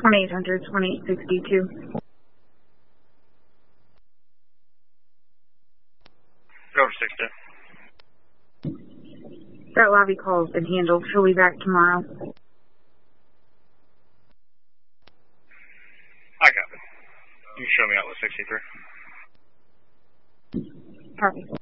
2800, 2862. Over 60. That lobby call has been handled. She'll be back tomorrow. I got it. You can show me out with 63. Copy.